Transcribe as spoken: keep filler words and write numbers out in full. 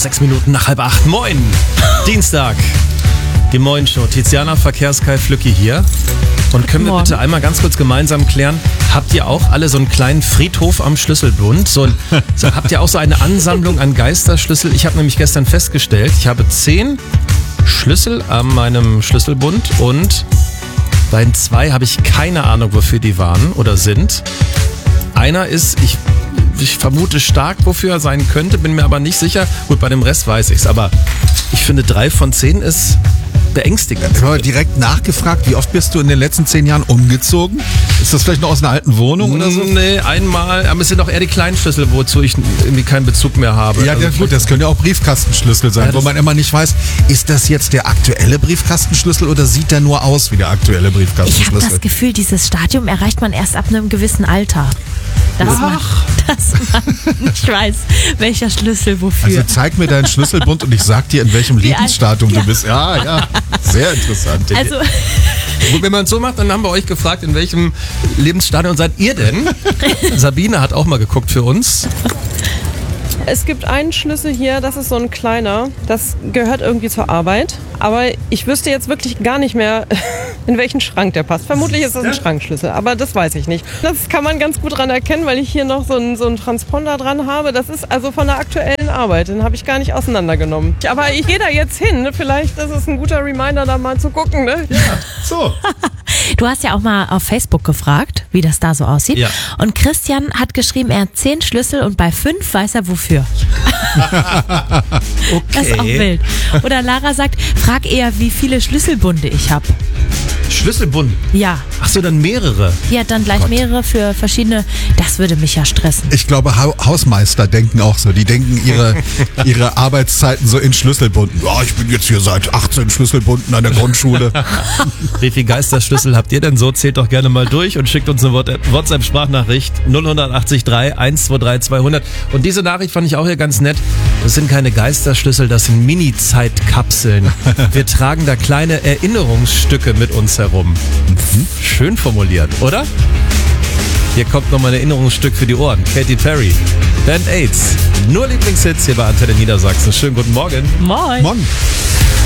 sechs Minuten nach halb acht. Moin! Dienstag. Die Moin-Show. Tiziana, Verkehrskai, Flücki hier. Und können wir Morgen. bitte einmal ganz kurz gemeinsam klären, habt ihr auch alle so einen kleinen Friedhof am Schlüsselbund? So, ein, so habt ihr auch so eine Ansammlung an Geisterschlüssel? Ich habe nämlich gestern festgestellt, ich habe zehn Schlüssel an meinem Schlüsselbund und bei den zwei habe ich keine Ahnung, wofür die waren oder sind. Einer ist, ich, ich vermute stark, wofür er sein könnte, bin mir aber nicht sicher. Gut, bei dem Rest weiß ich es, aber ich finde, drei von zehn ist beängstigend. Ich habe direkt nachgefragt, wie oft bist du in den letzten zehn Jahren umgezogen? Ist das vielleicht noch aus einer alten Wohnung oder so? Nee, einmal, aber es sind auch eher die kleinen Schlüssel, wozu ich irgendwie keinen Bezug mehr habe. Ja, ja Also gut, das können ja auch Briefkastenschlüssel sein, Ja, wo das- man immer nicht weiß, ist das jetzt der aktuelle Briefkastenschlüssel oder sieht der nur aus wie der aktuelle Ich habe Briefkastenschlüssel? das Gefühl, dieses Stadium erreicht man erst ab einem gewissen Alter. Dass man, dass man nicht weiß, welcher Schlüssel wofür. Also zeig mir deinen Schlüsselbund und ich sag dir, in welchem Wie alt- Lebensstadium ja. du bist. Ja, ja, sehr interessant. Also, Gut, wenn man es so macht, dann haben wir euch gefragt, in welchem Lebensstadium seid ihr denn? Sabine hat auch mal geguckt für uns. Es gibt einen Schlüssel hier, das ist so ein kleiner. Das gehört irgendwie zur Arbeit. Aber ich wüsste jetzt wirklich gar nicht mehr, in welchen Schrank der passt. Vermutlich ist das ein Schrankschlüssel, aber das weiß ich nicht. Das kann man ganz gut dran erkennen, weil ich hier noch so einen, so einen Transponder dran habe. Das ist also von der aktuellen Arbeit. Den habe ich gar nicht auseinandergenommen. Aber ich gehe da jetzt hin. Vielleicht ist es ein guter Reminder, da mal zu gucken. Ne? So. du hast ja auch mal auf Facebook gefragt, wie das da so aussieht. Ja. Und Christian hat geschrieben, er hat zehn Schlüssel und bei fünf weiß er wofür. Okay. Das ist auch wild. Oder Lara sagt, frag eher, wie viele Schlüsselbunde ich habe. Schlüsselbund. Ja, Ach so, dann mehrere. ja, dann gleich Gott. mehrere für verschiedene. Das würde mich ja stressen. Ich glaube, ha Hausmeister denken auch so. Die denken ihre, ihre Arbeitszeiten so in Schlüsselbunden. Ja, ich bin jetzt hier seit achtzehn Schlüsselbunden an der Grundschule. Wie viele Geisterschlüssel habt ihr denn so? Zählt doch gerne mal durch und schickt uns eine WhatsApp-Sprachnachricht null acht drei eins zwei drei zweihundert. Und diese Nachricht fand ich auch hier ganz nett. Das sind keine Geisterschlüssel, das sind Mini-Zeitkapseln. Wir tragen da kleine Erinnerungsstücke mit uns herum. Schön formuliert, oder? Hier kommt nochmal ein Erinnerungsstück für die Ohren. Katy Perry, Band AIDS. Nur Lieblingshits hier bei Antenne Niedersachsen. Schönen guten Morgen. Moin. Mann.